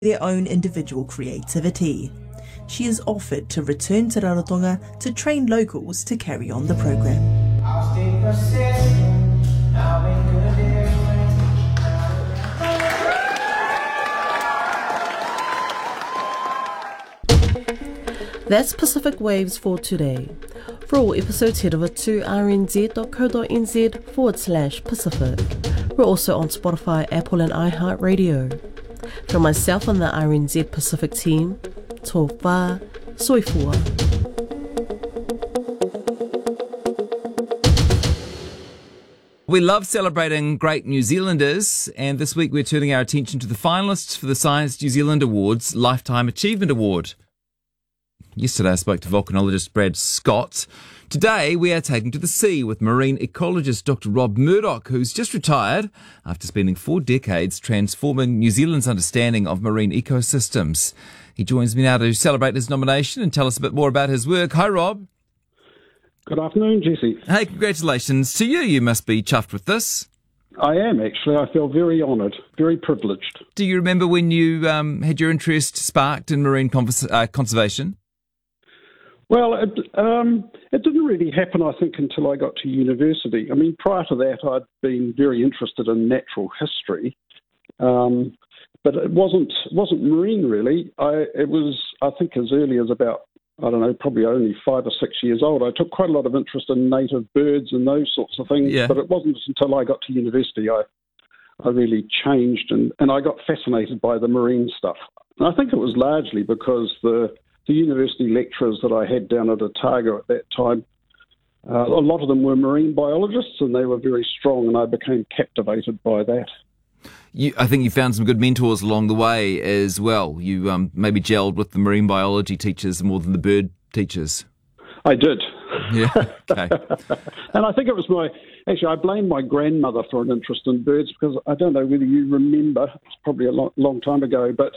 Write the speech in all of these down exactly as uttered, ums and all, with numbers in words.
their own individual creativity. She has offered to return to Rarotonga to train locals to carry on the programme. I'll stay persistent, I'll be good at That's Pacific Waves for today. For all episodes, head over to rnz.co.nz forward slash Pacific. We're also on Spotify, Apple and iHeartRadio. From myself and the R N Z Pacific team, tō whā, soifua. We love celebrating great New Zealanders, and this week we're turning our attention to the finalists for the Science New Zealand Awards Lifetime Achievement Award. Yesterday I spoke to volcanologist Brad Scott. Today we are taking to the sea with marine ecologist Doctor Rob Murdoch, who's just retired after spending four decades transforming New Zealand's understanding of marine ecosystems. He joins me now to celebrate his nomination and tell us a bit more about his work. Hi, Rob. Good afternoon, Jesse. Hey, congratulations to you. You must be chuffed with this. I am, actually. I feel very honoured, very privileged. Do you remember when you um, had your interest sparked in marine convers- uh, conservation? Well, it, um, it didn't really happen, I think, until I got to university. I mean, prior to that, I'd been very interested in natural history, um, but it wasn't wasn't marine, really. I, it was, I think, as early as about, I don't know, probably only five or six years old. I took quite a lot of interest in native birds and those sorts of things, yeah. But it wasn't until I got to university I, I really changed, and, and I got fascinated by the marine stuff. And I think it was largely because the The university lecturers that I had down at Otago at that time, uh, a lot of them were marine biologists, and they were very strong, and I became captivated by that. You, I think you found some good mentors along the way as well. You um, maybe gelled with the marine biology teachers more than the bird teachers. I did. Yeah, okay. And I think it was my, actually, I blame my grandmother for an interest in birds, because I don't know whether you remember, it's probably a long, long time ago, but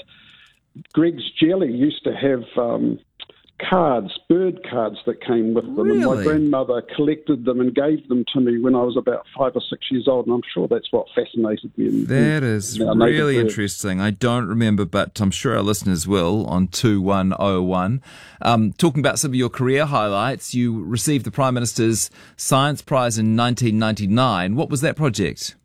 Greg's Jelly used to have um, cards, bird cards that came with them. Really? And my grandmother collected them and gave them to me when I was about five or six years old, and I'm sure that's what fascinated me. In, that is in really interesting. I don't remember, but I'm sure our listeners will on two one oh one. Um, talking about some of your career highlights, you received the Prime Minister's Science Prize in nineteen ninety-nine. What was that project?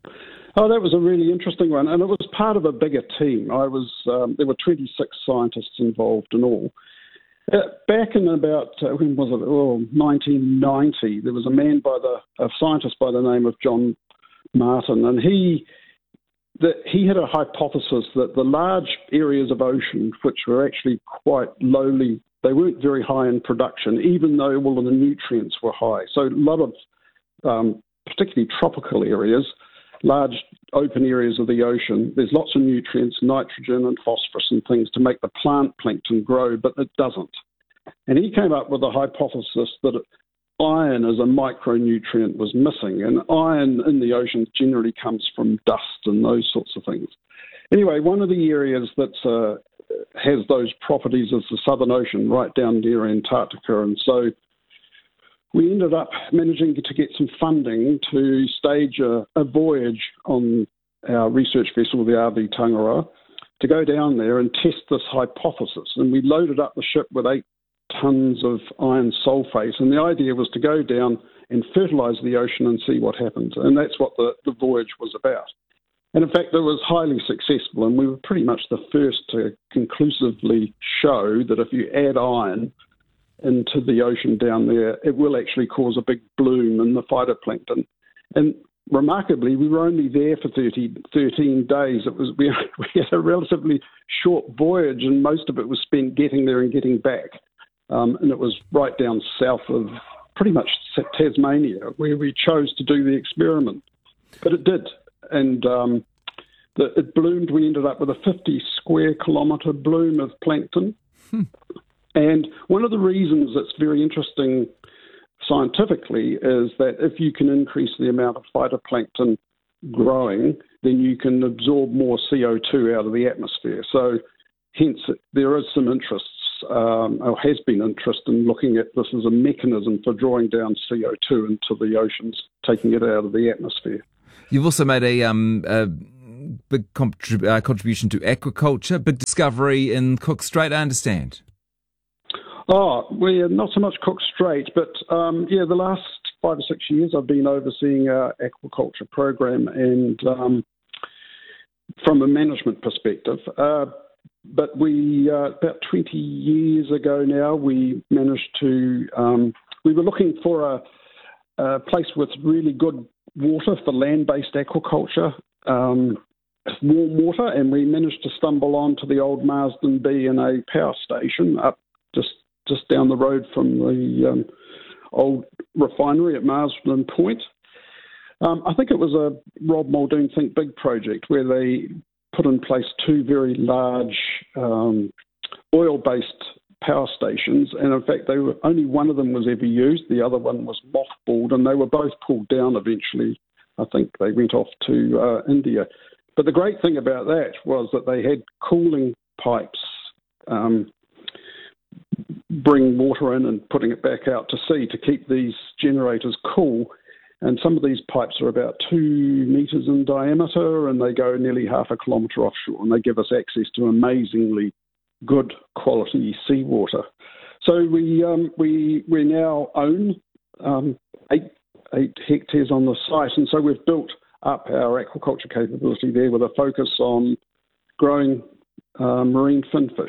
Oh, that was a really interesting one, and it was part of a bigger team. I was um, there were twenty-six scientists involved in all. Uh, back in about uh, when was it? Oh, nineteen ninety. There was a man by the a scientist by the name of John Martin, and he that he had a hypothesis that the large areas of ocean, which were actually quite lowly, they weren't very high in production, even though all of the nutrients were high. So a lot of um, particularly tropical areas, large open areas of the ocean, there's lots of nutrients, nitrogen and phosphorus and things to make the plant plankton grow, but it doesn't. And he came up with a hypothesis that iron as a micronutrient was missing, and iron in the ocean generally comes from dust and those sorts of things. Anyway, one of the areas that uh, has those properties is the Southern Ocean, right down near Antarctica, and so we ended up managing to get some funding to stage a, a voyage on our research vessel, the R V Tangaroa, to go down there and test this hypothesis. And we loaded up the ship with eight tons of iron sulfate. And the idea was to go down and fertilise the ocean and see what happens. And that's what the, the voyage was about. And in fact, it was highly successful. And we were pretty much the first to conclusively show that if you add iron into the ocean down there, it will actually cause a big bloom in the phytoplankton. And remarkably, we were only there for thirty, thirteen days. It was we, we had a relatively short voyage, and most of it was spent getting there and getting back. Um, and it was right down south of pretty much Tasmania, where we chose to do the experiment. But it did, and um, the, it bloomed. We ended up with a fifty square kilometre bloom of plankton. Hmm. And one of the reasons it's very interesting scientifically is that if you can increase the amount of phytoplankton growing, then you can absorb more C O two out of the atmosphere. So hence there is some interest, um, or has been interest in looking at this as a mechanism for drawing down C O two into the oceans, taking it out of the atmosphere. You've also made a, um, a big contrib- uh, contribution to aquaculture, big discovery in Cook Strait, I understand. Oh, we're not so much Cook Strait, but um, yeah, the last five or six years I've been overseeing our aquaculture program, and um, from a management perspective. Uh, but we, uh, about twenty years ago now, we managed to, um, we were looking for a, a place with really good water for land-based aquaculture, um, warm water, and we managed to stumble onto the old Marsden B and A power station up just just down the road from the um, old refinery at Marsden Point. Um, I think it was a Rob Muldoon Think Big project where they put in place two very large um, oil-based power stations, and in fact, they were only one of them was ever used. The other one was mothballed, and they were both pulled down eventually. I think they went off to uh, India. But the great thing about that was that they had cooling pipes um, bring water in and putting it back out to sea to keep these generators cool. And some of these pipes are about two metres in diameter, and they go nearly half a kilometre offshore, and they give us access to amazingly good quality seawater. So we um, we we now own um, eight eight hectares on the site, and so we've built up our aquaculture capability there with a focus on growing uh, marine finfish.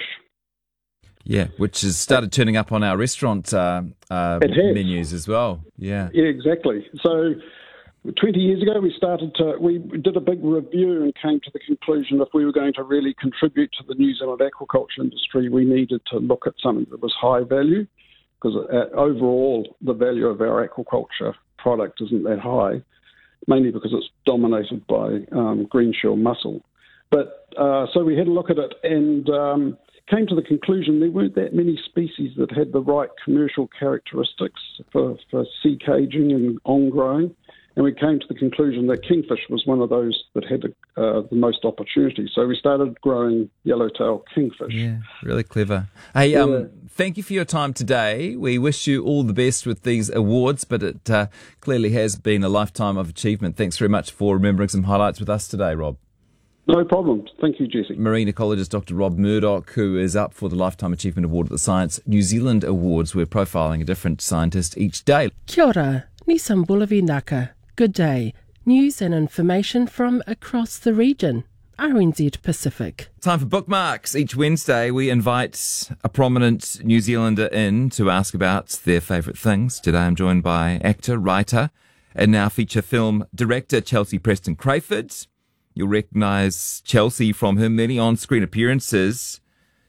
Yeah, which has started turning up on our restaurant uh, uh, menus as well. Yeah, yeah, exactly. So twenty years ago, we started to we did a big review and came to the conclusion if we were going to really contribute to the New Zealand aquaculture industry, we needed to look at something that was high value, because overall the value of our aquaculture product isn't that high, mainly because it's dominated by um, green shell mussel. But uh, so we had a look at it and um, came to the conclusion there weren't that many species that had the right commercial characteristics for, for sea caging and on-growing. And we came to the conclusion that kingfish was one of those that had uh, the most opportunity. So we started growing yellowtail kingfish. Yeah, really clever. Hey, yeah. um, thank you for your time today. We wish you all the best with these awards, but it uh, clearly has been a lifetime of achievement. Thanks very much for remembering some highlights with us today, Rob. No problem. Thank you, Jesse. Marine ecologist Doctor Rob Murdoch, who is up for the Lifetime Achievement Award at the Science New Zealand Awards. We're profiling a different scientist each day. Kia ora, Nissan Bulavi Naka. Good day. News and information from across the region. R N Z Pacific. Time for bookmarks. Each Wednesday, we invite a prominent New Zealander in to ask about their favourite things. Today, I'm joined by actor, writer, and now feature film director Chelsea Preston Crayford. You'll recognise Chelsea from her many on-screen appearances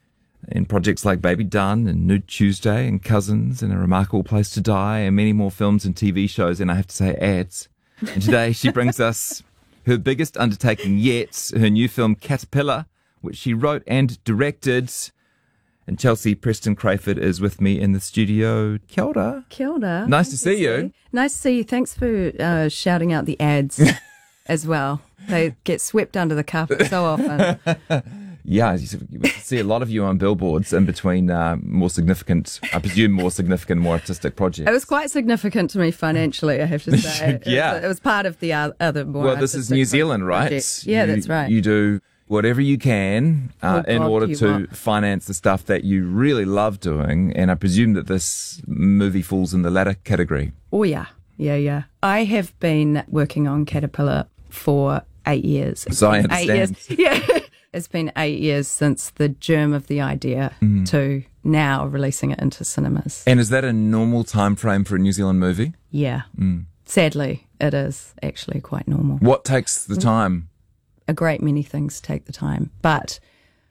in projects like Baby Done and Nude Tuesday and Cousins and A Remarkable Place to Die and many more films and T V shows, and I have to say ads. And today she brings us her biggest undertaking yet, her new film Caterpillar, which she wrote and directed. And Chelsea Preston Crayford is with me in the studio. Kia ora. Kia ora. Nice to see you. Nice to see you. Thanks for uh, shouting out the ads as well. They get swept under the carpet so often. Yeah, you see a lot of you on billboards in between uh, more significant, I presume more significant, more artistic projects. It was quite significant to me financially, I have to say. Yeah. It was, it was part of the other more Well, this is New Zealand, right? Project. Yeah, you, that's right. You do whatever you can uh, Oh, in God, order you to what? finance the stuff that you really love doing, and I presume that this movie falls in the latter category. Oh, yeah. Yeah, yeah. I have been working on Caterpillar for eight years. It's So I been eight understand. years. Yeah. It's been eight years since the germ of the idea Mm. to now releasing it into cinemas. And is that a normal time frame for a New Zealand movie? Yeah. Mm. Sadly, it is actually quite normal. What takes the time? A great many things take the time, but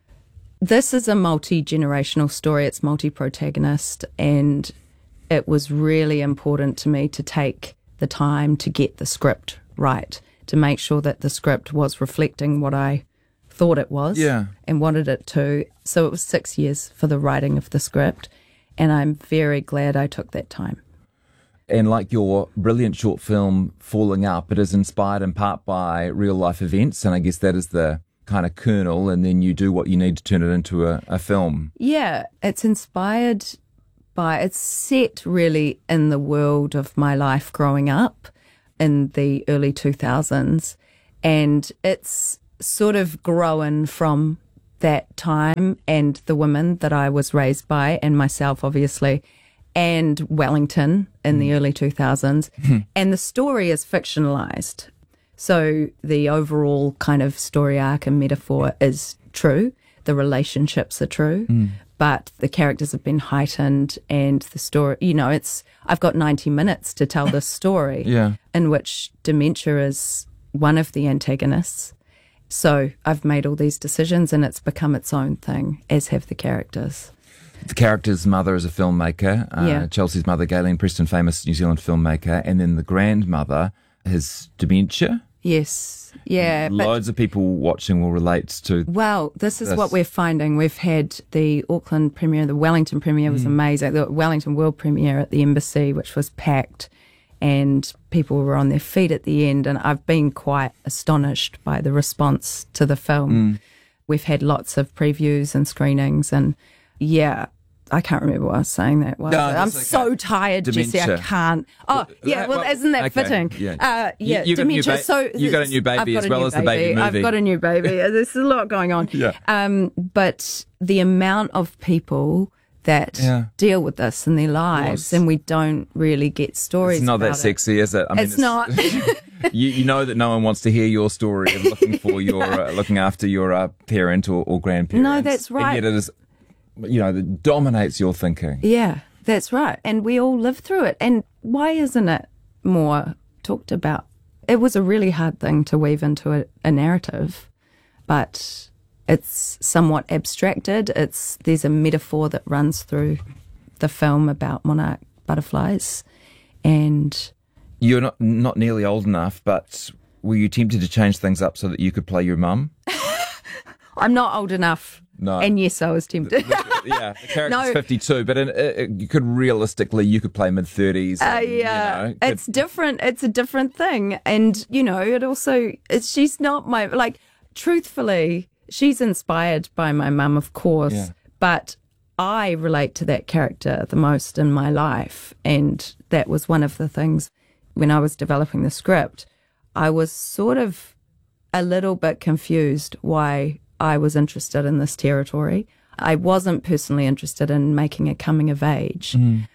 this is a multi-generational story. It's multi-protagonist, and it was really important to me to take the time to get the script right, to make sure that the script was reflecting what I thought it was Yeah. and wanted it to. So it was six years for the writing of the script, and I'm very glad I took that time. And like your brilliant short film, Falling Up, it is inspired in part by real life events, and I guess that is the kind of kernel, and then you do what you need to turn it into a, a film. Yeah, it's inspired by, it's set really in the world of my life growing up in the early two thousands, and it's sort of grown from that time and the women that I was raised by, and myself, obviously, and Wellington in the early two thousands. And the story is fictionalized. So the overall kind of story arc and metaphor is true. The relationships are true. Mm. But the characters have been heightened, and the story, you know, it's, I've got ninety minutes to tell this story yeah. in which dementia is one of the antagonists. So I've made all these decisions, and it's become its own thing, as have the characters. The character's mother is a filmmaker, uh, Yeah. Chelsea's mother, Galen Preston, famous New Zealand filmmaker, and then the grandmother has dementia. Yes, yeah. but- Loads of people watching will relate to. Well, this is This. what we're finding. We've had the Auckland premiere, the Wellington premiere was amazing, the Wellington World premiere at the Embassy, which was packed, and people were on their feet at the end, and I've been quite astonished by the response to the film. We've had lots of previews and screenings, and yeah, I can't remember what I was saying that was. No, I'm that's okay. so tired, Jesse, I Dementia. can't. Oh, yeah, well, well, isn't that okay, fitting? yeah. Uh, yeah, You- you got a new dementia. ba- so you got a new baby I've got as a well new as the baby movie. I've got a new baby. There's a lot going on. Yeah. Um, but the amount of people that Yeah. deal with this in their lives, course. and we don't really get stories. It's not that about it. sexy, is it? I It's not. you, you know that no one wants to hear your story of looking for your, uh, looking after your uh, parent or, or grandparent. No, that's right. And yet it is, you know, that dominates your thinking. Yeah, that's right. And we all live through it. And why isn't it more talked about? It was a really hard thing to weave into a, a narrative, but it's somewhat abstracted. It's there's a metaphor that runs through the film about monarch butterflies, and You're not not nearly old enough, but were you tempted to change things up so that you could play your mum? I'm not old enough. No. And yes, I was tempted. Yeah, the character's No. fifty-two, but in, uh, you could realistically, you could play mid-thirties. Uh, yeah, you know, it's could- different. It's a different thing, and you know, it also. It's, she's not my like. Truthfully, she's inspired by my mum, of course, Yeah. but I relate to that character the most in my life, and that was one of the things when I was developing the script. I was sort of a little bit confused why I was interested in this territory. I wasn't personally interested in making a coming of age.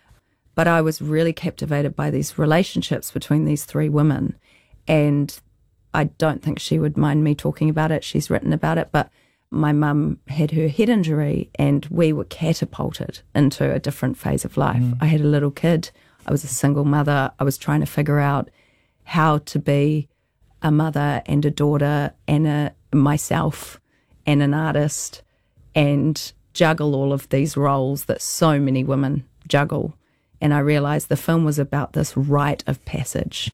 But I was really captivated by these relationships between these three women. And I don't think she would mind me talking about it. She's written about it. But my mum had her head injury, and we were catapulted into a different phase of life. I had a little kid. I was a single mother. I was trying to figure out how to be a mother and a daughter and a myself and an artist and juggle all of these roles that so many women juggle. And I realized the film was about this rite of passage.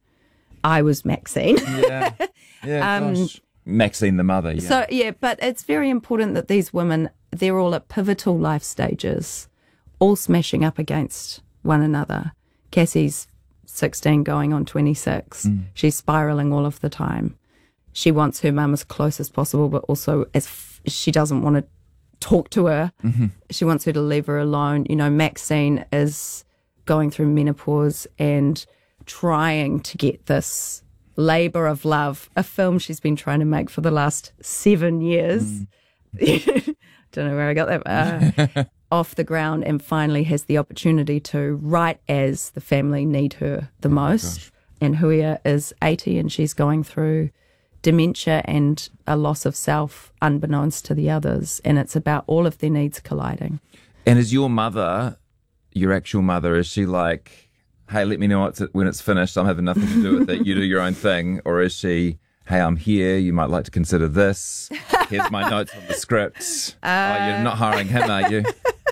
I was Maxine. Yeah, yeah. gosh. Maxine, the mother. Yeah. So, yeah, but it's very important that these women, they're all at pivotal life stages, all smashing up against one another. Cassie's sixteen going on twenty-six. She's spiraling all of the time. She wants her mum as close as possible, but also as f- she doesn't want to talk to her. She wants her to leave her alone. You know, Maxine is going through menopause and trying to get this labour of love, a film she's been trying to make for the last seven years. Don't know where I got that. Uh, off the ground, and finally has the opportunity to, right as the family need her the most. And Huia is eighty, and she's going through dementia and a loss of self unbeknownst to the others. And it's about all of their needs colliding. And is your mother, your actual mother, is she like, hey, let me know it's, when it's finished, I'm having nothing to do with it, you do your own thing? Or is she, hey, I'm here, you might like to consider this, here's my notes on the script. Uh, oh, you're not hiring him, are you?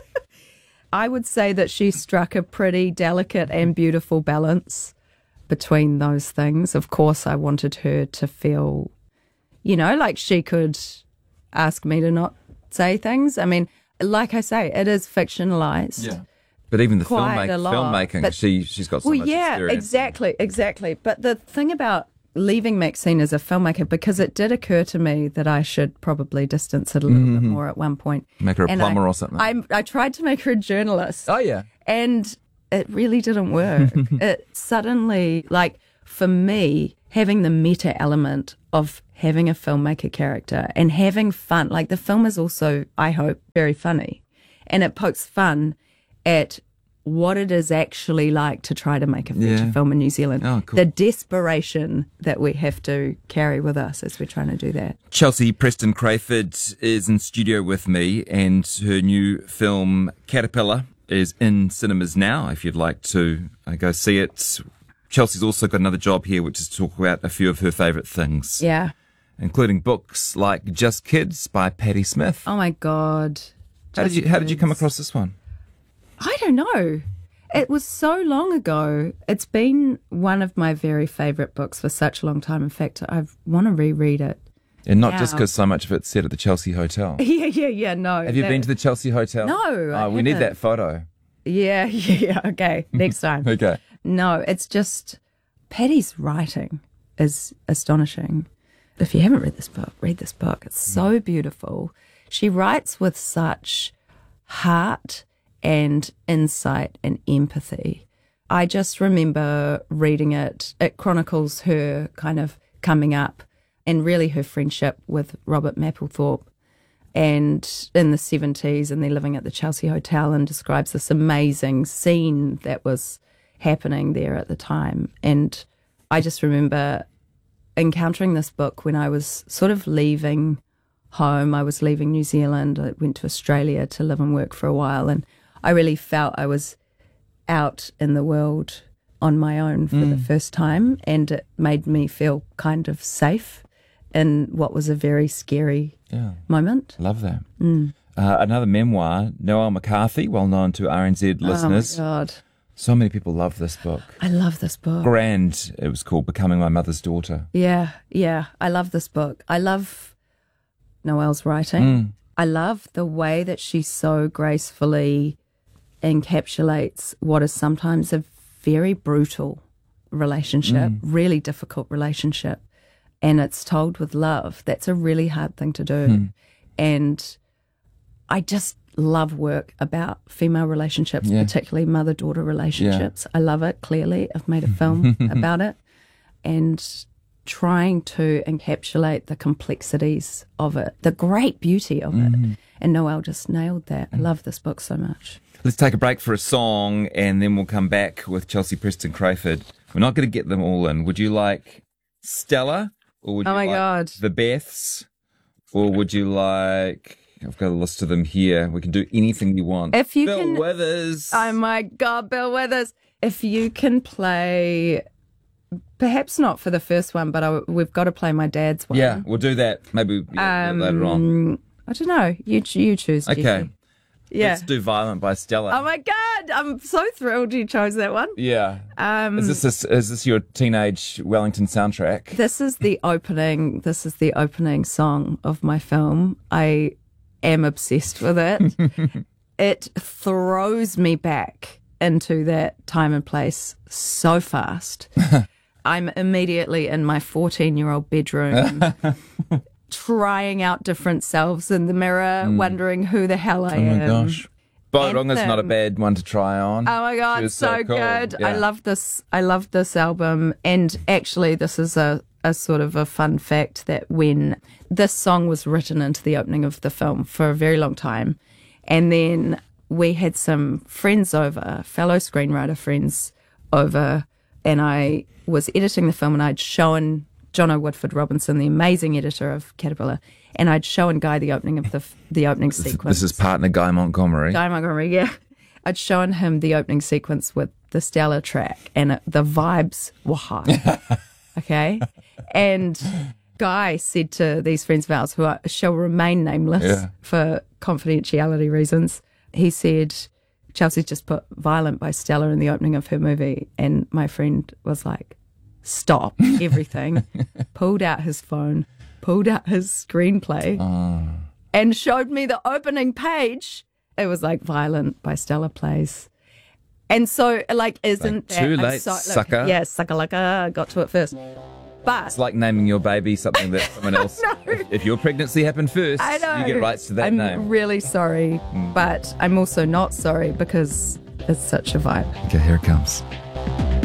I would say that she struck a pretty delicate and beautiful balance between those things. Of course, I wanted her to feel, you know, like she could ask me to not say things. I mean, like I say, it is fictionalized. But even the Quite filmmaking, a lot, filmmaking but- she, she's got so Well, much yeah, experience. exactly, exactly. But the thing about leaving Maxine as a filmmaker, because it did occur to me that I should probably distance it a little bit more at one point. Make her a And plumber I, or something. I, I tried to make her a journalist. Oh, yeah. And it really didn't work. It suddenly, like, for me, having the meta element of having a filmmaker character and having fun. Like the film is also, I hope, very funny. And it pokes fun at what it is actually like to try to make a feature Yeah. film in New Zealand. Oh, cool. The desperation that we have to carry with us as we're trying to do that. Chelsea Preston Crayford is in studio with me, and her new film Caterpillar is in cinemas now. If you'd like to uh, go see it. Chelsea's also got another job here, which is to talk about a few of her favourite things, Yeah. including books like Just Kids by Patti Smith. Oh my God. how did Just you How did you come Kids. across this one? I don't know. It was so long ago. It's been one of my very favourite books for such a long time. In fact, I want to reread it. And not just Wow. because so much of it's set at the Chelsea Hotel. Yeah, yeah, yeah. No. Have you that- been to the Chelsea Hotel? No, I Oh, we need haven't. that photo. Yeah, yeah, yeah. Okay, next time. Okay. No, it's just Patty's writing is astonishing. If you haven't read this book, read this book. It's so beautiful. She writes with such heart and insight and empathy. I just remember reading it. It chronicles her kind of coming up and really her friendship with Robert Mapplethorpe and in the seventies, and they're living at the Chelsea Hotel, and describes this amazing scene that was happening there at the time. And I just remember encountering this book when I was sort of leaving home. I was leaving New Zealand. I went to Australia to live and work for a while, and I really felt I was out in the world on my own for the first time, and it made me feel kind of safe in what was a very scary Yeah. moment. Love that. Uh, another memoir, Noel McCarthy, well known to R N Z listeners. Oh my God. So many people love this book. I love this book. Grand, it was called, Becoming My Mother's Daughter. Yeah, yeah. I love this book. I love Noelle's writing. Mm. I love the way that she so gracefully encapsulates what is sometimes a very brutal relationship, really difficult relationship. And it's told with love. That's a really hard thing to do. And I just love work about female relationships, Yeah. particularly mother-daughter relationships. I love it, clearly. I've made a film about it. And trying to encapsulate the complexities of it, the great beauty of it. And Noelle just nailed that. I love this book so much. Let's take a break for a song, and then we'll come back with Chelsea Preston Crayford. We're not going to get them all in. Would you like Stella, or would Oh you my like God. The Beths, or would you like... I've got a list of them here. We can do anything you want. If you Bill can- Withers. Oh my God, Bill Withers. If you can play, perhaps not for the first one, but I, we've got to play my dad's one. Yeah, we'll do that maybe yeah, Um, later on. I don't know. You ch- you choose. Okay. Jesse. Yeah. Let's do Violent by Stella. Oh my God, I'm so thrilled you chose that one. yeah. Um, is this a, is this your teenage Wellington soundtrack? This is the opening. This is the opening song of my film. I am obsessed with it. It throws me back into that time and place so fast. I'm immediately in my fourteen-year-old bedroom, trying out different selves in the mirror, wondering who the hell I Oh am. my gosh. Boronga's not a Anthem. bad one to try on. Oh my She God, was so, so cool. good. Yeah. I love this. I love this album. And actually, this is a, a sort of a fun fact that when this song was written into the opening of the film for a very long time, and then we had some friends over, fellow screenwriter friends over, and I was editing the film, and I'd shown Jono Woodford Robinson, the amazing editor of Caterpillar, and I'd shown Guy the opening of the the opening sequence. This is partner Guy Montgomery. Guy Montgomery, yeah. I'd shown him the opening sequence with the Stella track, and it, the vibes were high. Okay? And Guy said to these friends of ours, who are, shall remain nameless Yeah. for confidentiality reasons, he said, Chelsea's just put Violent by Stella in the opening of her movie. And my friend was like, stop everything, pulled out his phone, pulled out his screenplay, and showed me the opening page. It was like Violent by Stella plays. And so, like, isn't Like, that... too I'm late, so- look, sucker. Yeah, sucker like I got to it first. But It's like naming your baby something that someone else. if, if your pregnancy happened first, I know. you get rights to that I'm name. really sorry, but I'm also not sorry because it's such a vibe. Okay, here it comes.